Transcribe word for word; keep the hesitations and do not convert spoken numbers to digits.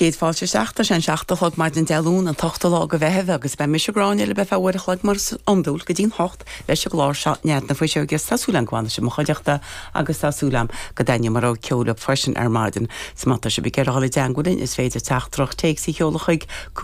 géad fáilte seachtar sin seachtalach mar den deún an tochtalá go bheitthe agus be misráinile be fáhaireach mar andúil go dtín hocht leis glár se nead na foiise agus tasúlan ghána sem choideachta agus tasúlam go daine mar á ceola freisin ar maidin sa mata se be ceir hála deangain is féidir teachtrach teag sa cheolachaig